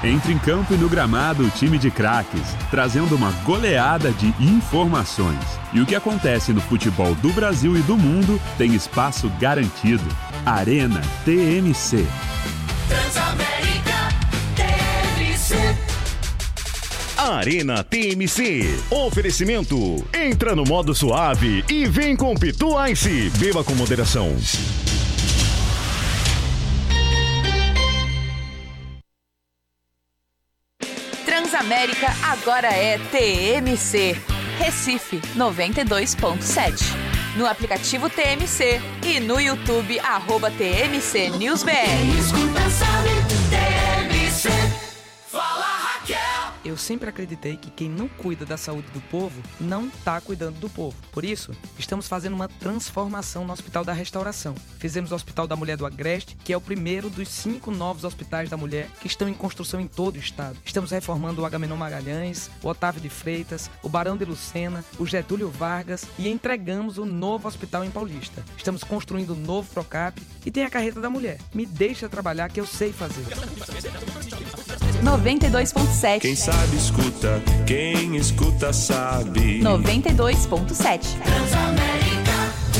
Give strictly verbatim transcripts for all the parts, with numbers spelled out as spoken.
Entre em campo e no gramado o time de craques, trazendo uma goleada de informações. E o que acontece no futebol do Brasil e do mundo tem espaço garantido. Arena T M C. Transamérica T M C. Arena T M C. Oferecimento. Entra no modo suave e vem com Pitu Ice. Beba com moderação. Transamérica agora é T M C. Recife noventa e dois ponto sete. No aplicativo T M C e no YouTube, arroba T M C News B R. Quem escuta sabe, T M C. Fala, Raquel. Eu sempre acreditei que quem não cuida da saúde do povo não está cuidando do povo. Por isso, estamos fazendo uma transformação no Hospital da Restauração. Fizemos o Hospital da Mulher do Agreste, que é o primeiro dos cinco novos hospitais da mulher que estão em construção em todo o estado. Estamos reformando o Agamenon Magalhães, o Otávio de Freitas, o Barão de Lucena, o Getúlio Vargas e entregamos o novo hospital em Paulista. Estamos construindo o novo Procap e tem a carreta da mulher. Me deixa trabalhar que eu sei fazer. noventa e dois ponto sete. Quem sabe escuta, quem escuta sabe. noventa e dois ponto sete. Transamérica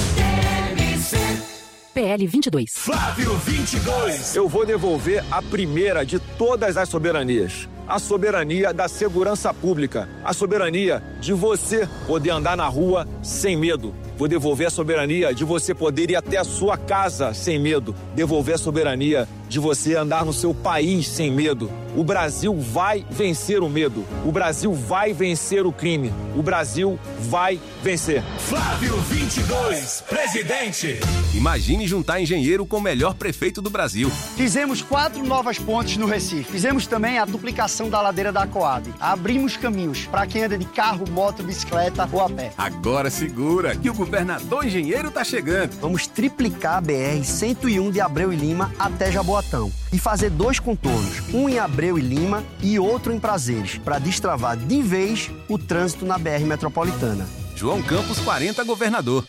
T M C. P L vinte e dois. Flávio vinte e dois. Eu vou devolver a primeira de todas as soberanias. A soberania da segurança pública. A soberania de você poder andar na rua sem medo. Vou devolver a soberania de você poder ir até a sua casa sem medo. Devolver a soberania de você andar no seu país sem medo. O Brasil vai vencer o medo. O Brasil vai vencer o crime. O Brasil vai vencer. Flávio vinte e dois, presidente. Imagine juntar engenheiro com o melhor prefeito do Brasil. Fizemos quatro novas pontes no Recife. Fizemos também a duplicação da ladeira da Coab. Abrimos caminhos para quem anda de carro, moto, bicicleta ou a pé. Agora segura que o governador engenheiro tá chegando. Vamos triplicar a B R cento e um de Abreu e Lima até Jaboatão e fazer dois contornos, um em Abreu e Lima e outro em Prazeres, para destravar de vez o trânsito na B R metropolitana. João Campos quarenta, governador.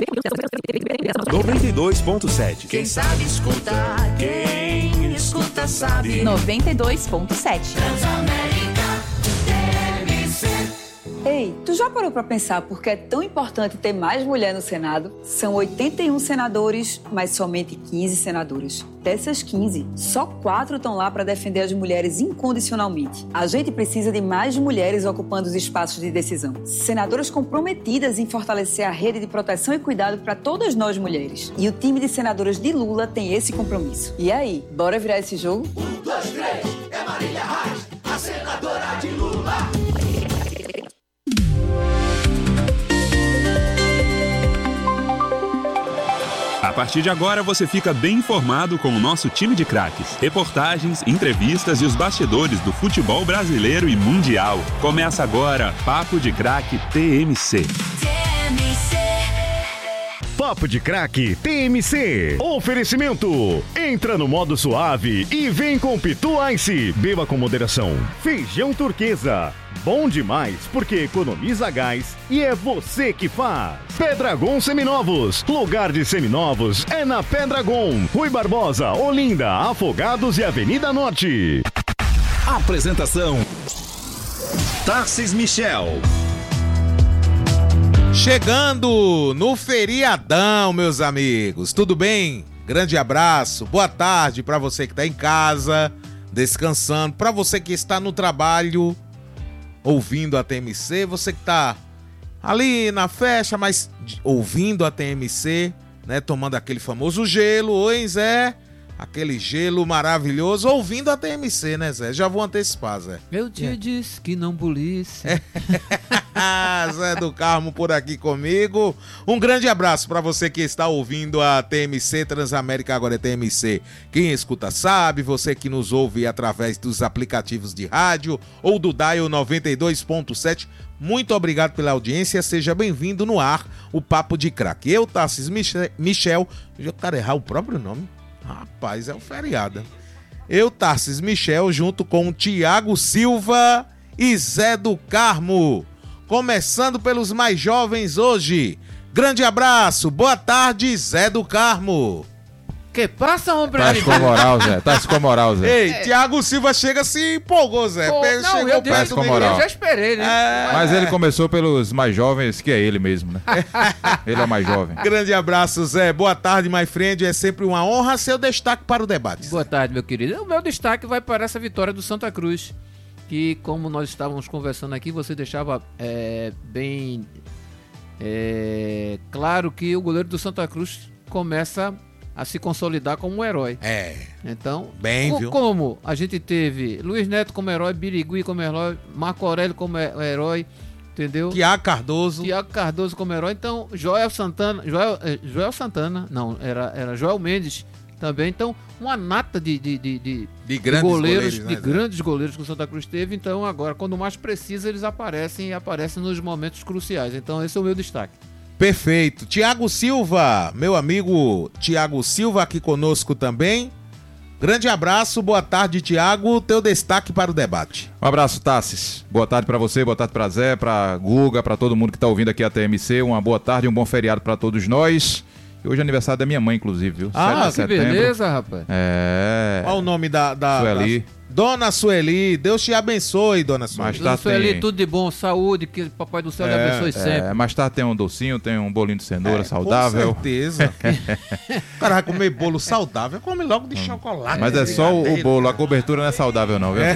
noventa e dois ponto sete. Quem sabe escuta, quem escuta sabe. noventa e dois ponto sete. Transamérica T M C. Ei, tu já parou pra pensar por que é tão importante ter mais mulher no Senado? São oitenta e um senadores, mas somente quinze senadoras. Dessas quinze, só quatro estão lá para defender as mulheres incondicionalmente. A gente precisa de mais mulheres ocupando os espaços de decisão. Senadoras comprometidas em fortalecer a rede de proteção e cuidado para todas nós mulheres. E o time de senadoras de Lula tem esse compromisso. E aí, bora virar esse jogo? Um, dois, três, é Marília Reis, a senadora de Lula. A partir de agora você fica bem informado com o nosso time de craques. Reportagens, entrevistas e os bastidores do futebol brasileiro e mundial. Começa agora Papo de Craque T M C. T M C. Papo de Craque T M C. Oferecimento. Entra no modo suave e vem com Pitu Ice. Beba com moderação. Feijão turquesa. Bom demais porque economiza gás e é você que faz. Pedragon Seminovos. Lugar de seminovos é na Pedragon. Rui Barbosa, Olinda, Afogados e Avenida Norte. Apresentação: Tarcis Michel. Chegando no feriadão, meus amigos. Tudo bem? Grande abraço. Boa tarde para você que está em casa, descansando. Para você que está no trabalho, ouvindo a T M C. Você que está ali na festa, mas ouvindo a T M C, né? Tomando aquele famoso gelo. Oi, Zé. Aquele gelo maravilhoso, ouvindo a T M C, né, Zé? Já vou antecipar, Zé. Eu te é. disse que não bulisse. Zé do Carmo por aqui comigo. Um grande abraço para você que está ouvindo a T M C Transamérica, agora é T M C. Quem escuta sabe, você que nos ouve através dos aplicativos de rádio ou do Dial noventa e dois ponto sete. Muito obrigado pela audiência, seja bem-vindo no ar, o Papo de Craque. Eu, Tarcis Michel, eu quero errar o próprio nome. Rapaz, é um feriado. Eu, Tarcis Michel, junto com o Tiago Silva e Zé do Carmo. Começando pelos mais jovens hoje. Grande abraço, boa tarde, Zé do Carmo. Que passa, homem? Tá com moral, Zé. Tá com moral, Zé. Ei, é. Thiago Silva chega se empolgou, Zé. Pô, não, Chegou eu, perto eu, eu já esperei, né? É. Mas ele começou pelos mais jovens, que é ele mesmo, né? Ele é o mais jovem. Grande abraço, Zé. Boa tarde, my friend. É sempre uma honra seu destaque para o debate. Boa tarde, meu querido. O meu destaque vai para essa vitória do Santa Cruz, que, como nós estávamos conversando aqui, você deixava é, bem é, claro que o goleiro do Santa Cruz começa a se consolidar como um herói. É. Então, bem, co- viu? como a gente teve Luiz Neto como herói, Birigui como herói, Marco Aurélio como he- herói, entendeu? Tiago Cardoso. Tiago Cardoso como herói. Então, Joel Santana, Joel, eh, Joel Santana, não, era, era Joel Mendes também. Então, uma nata de, de, de, de, de grandes goleiros, goleiros, né, de grandes goleiros que o Santa Cruz teve. Então, agora, quando mais precisa, eles aparecem e aparecem nos momentos cruciais. Então, esse é o meu destaque. Perfeito. Tiago Silva, meu amigo Tiago Silva aqui conosco também. Grande abraço, boa tarde, Tiago. Teu destaque para o debate. Um abraço, Tassis. Boa tarde pra você, boa tarde pra Zé, pra Guga, pra todo mundo que tá ouvindo aqui a T M C. Uma boa tarde e um bom feriado pra todos nós. E hoje é aniversário da minha mãe, inclusive, viu? Ah, sete de que setembro. beleza, rapaz. É. Qual o nome da... da Sueli. Da... Dona Sueli. Deus te abençoe, Dona Sueli. Mais Dona tarde Sueli, tem... tudo de bom, saúde, que o Papai do Céu lhe É, abençoe sempre. É, mais tarde tem um docinho, tem um bolinho de cenoura É, saudável. Com certeza. O cara vai comer bolo saudável, come logo de chocolate. Mas é só o, o bolo, a cobertura não é saudável não, viu? É.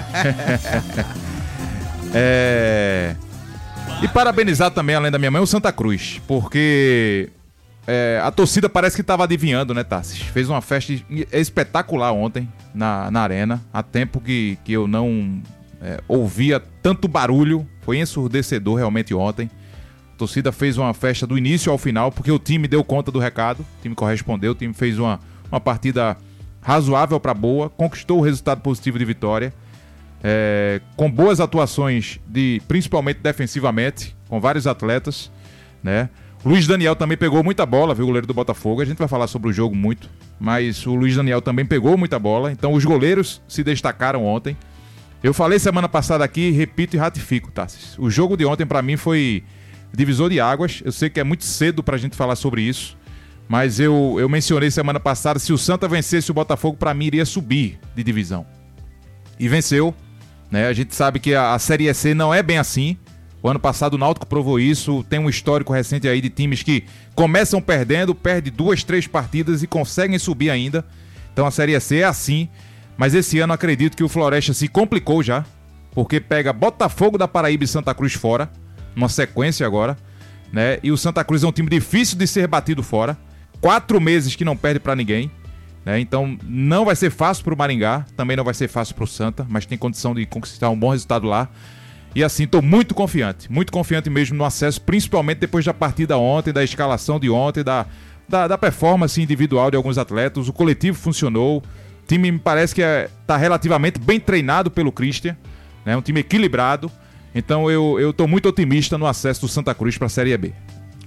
É... E parabenizar também, além da minha mãe, o Santa Cruz, porque é, a torcida parece que estava adivinhando, né, Tassis? Fez uma festa espetacular ontem na, na arena, há tempo que, que eu não é, ouvia tanto barulho, foi ensurdecedor realmente ontem. A torcida fez uma festa do início ao final, porque o time deu conta do recado, o time correspondeu, o time fez uma, uma partida razoável para boa, conquistou o resultado positivo de vitória, é, com boas atuações, de, principalmente defensivamente, com vários atletas, né? O Luiz Daniel também pegou muita bola, viu, o goleiro do Botafogo, a gente vai falar sobre o jogo muito, mas o Luiz Daniel também pegou muita bola, então os goleiros se destacaram ontem. Eu falei semana passada aqui, repito e ratifico, Tassis, o jogo de ontem para mim foi divisor de águas. Eu sei que é muito cedo pra gente falar sobre isso, mas eu, eu mencionei semana passada, se o Santa vencesse o Botafogo, pra mim iria subir de divisão. E venceu, né? A gente sabe que a, a Série C não é bem assim. O ano passado o Náutico provou isso, tem um histórico recente aí de times que começam perdendo, perde duas, três partidas e conseguem subir ainda. Então a Série C é assim, mas esse ano acredito que o Floresta se complicou já, porque pega Botafogo da Paraíba e Santa Cruz fora, uma sequência agora, né? E o Santa Cruz é um time difícil de ser batido fora. Quatro meses que não perde pra ninguém, né? Então não vai ser fácil pro Maringá, também não vai ser fácil pro Santa, mas tem condição de conquistar um bom resultado lá. E assim, tô muito confiante, muito confiante mesmo no acesso, principalmente depois da partida ontem, da escalação de ontem, da, da, da performance individual de alguns atletas. O coletivo funcionou, o time me parece que é, tá relativamente bem treinado pelo Christian, né? Um time equilibrado. Então eu, eu tô muito otimista no acesso do Santa Cruz para a Série B.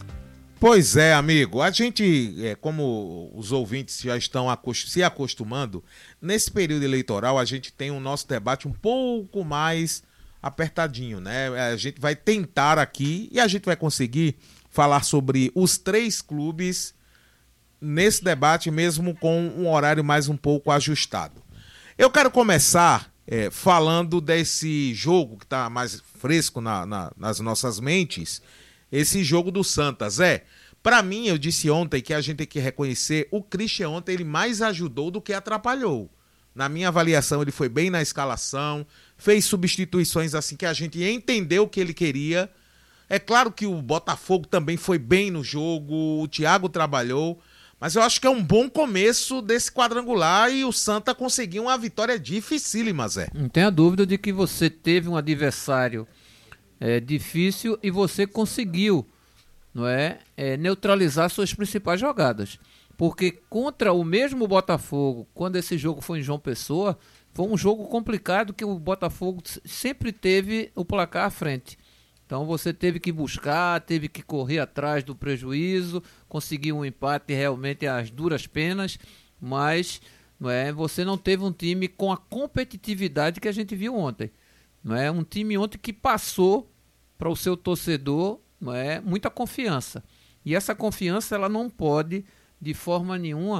Pois é, amigo. A gente, é, como os ouvintes já estão acost- se acostumando, nesse período eleitoral a gente tem o nosso debate um pouco mais apertadinho, né? A gente vai tentar aqui e a gente vai conseguir falar sobre os três clubes nesse debate mesmo com um horário mais um pouco ajustado. Eu quero começar É, falando desse jogo que está mais fresco na, na, nas nossas mentes, esse jogo do Santa. Zé, para mim, eu disse ontem que a gente tem que reconhecer, o Christian ontem ele mais ajudou do que atrapalhou. Na minha avaliação, ele foi bem na escalação, fez substituições assim que a gente entendeu o que ele queria. É claro que o Botafogo também foi bem no jogo, o Thiago trabalhou, mas eu acho que é um bom começo desse quadrangular e o Santa conseguiu uma vitória dificílima, Zé. Não tenha dúvida de que você teve um adversário é, difícil e você conseguiu, não é, é, neutralizar suas principais jogadas. Porque contra o mesmo Botafogo, quando esse jogo foi em João Pessoa, foi um jogo complicado que o Botafogo sempre teve o placar à frente. Então você teve que buscar, teve que correr atrás do prejuízo, conseguir um empate realmente às duras penas, mas não é, você não teve um time com a competitividade que a gente viu ontem. Não é um time ontem que passou para o seu torcedor, não é, muita confiança. E essa confiança ela não pode, de forma nenhuma,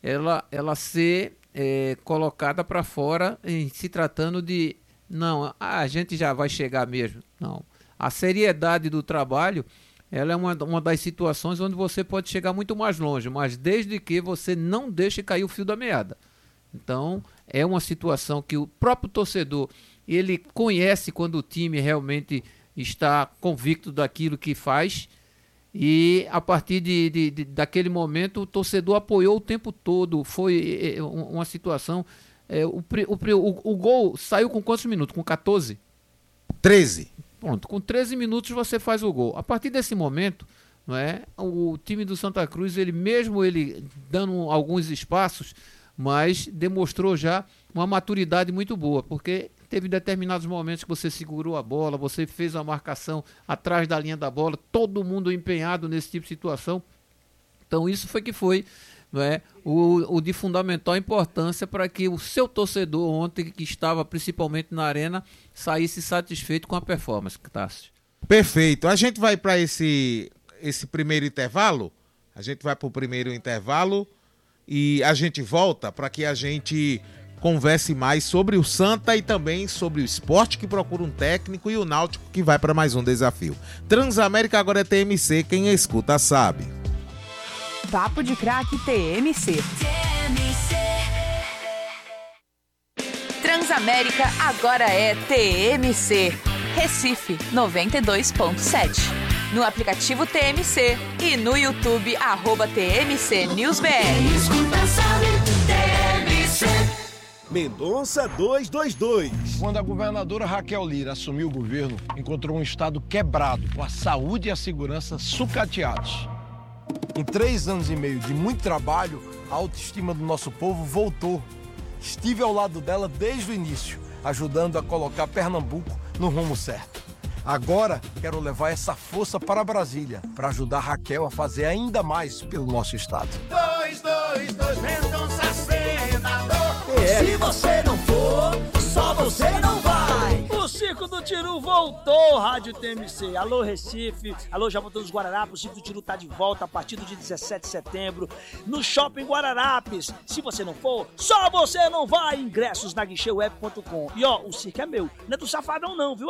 ela, ela ser é, colocada para fora em se tratando de, não, a gente já vai chegar mesmo. Não. A seriedade do trabalho, ela é uma, uma das situações onde você pode chegar muito mais longe, mas desde que você não deixe cair o fio da meada. Então, é uma situação que o próprio torcedor, ele conhece quando o time realmente está convicto daquilo que faz, e a partir de, de, de, daquele momento o torcedor apoiou o tempo todo. Foi é, uma situação, é, o, o, o, o gol saiu com quantos minutos? Com catorze? treze. Pronto, com treze minutos você faz o gol. A partir desse momento, não é, o time do Santa Cruz, ele mesmo ele dando alguns espaços, mas demonstrou já uma maturidade muito boa, porque teve determinados momentos que você segurou a bola, você fez a marcação atrás da linha da bola, todo mundo empenhado nesse tipo de situação. Então isso foi que foi, não é, o, o de fundamental importância para que o seu torcedor ontem, que estava principalmente na arena, saísse satisfeito com a performance. Tássio. Perfeito. A gente vai para esse, esse primeiro intervalo, a gente vai para o primeiro intervalo e a gente volta para que a gente converse mais sobre o Santa e também sobre o Sport, que procura um técnico, e o Náutico, que vai para mais um desafio. Transamérica agora é T M C, quem escuta sabe. Papo de Craque T M C. Transamérica agora é T M C. Recife noventa e dois ponto sete. No aplicativo T M C e no YouTube, arroba T M C News B R. Escuta, sabe, T M C. Mendonça duzentos e vinte e dois. Quando a governadora Raquel Lira assumiu o governo, encontrou um estado quebrado, com a saúde e a segurança sucateados. Em três anos e meio de muito trabalho, a autoestima do nosso povo voltou. Estive ao lado dela desde o início, ajudando a colocar Pernambuco no rumo certo. Agora, quero levar essa força para Brasília, para ajudar Raquel a fazer ainda mais pelo nosso estado. dois, dois, dois, Mendonça senador. Se você não for, só você não vai. O Circo do Tiru voltou, Rádio T M C. Alô, Recife. Alô, Jabotão dos Guararapes. O Circo do Tiru tá de volta a partir do dia dezessete de setembro no Shopping Guararapes. Se você não for, só você não vai. Ingressos na guichê web ponto com. E ó, o circo é meu. Não é do Safadão não, viu?